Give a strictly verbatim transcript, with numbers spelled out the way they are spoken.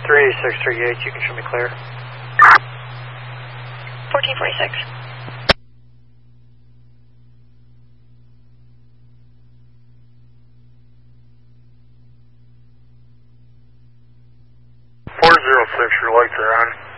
three eight six three eight, you can show me clear. fourteen forty-six. four zero six, your lights are on.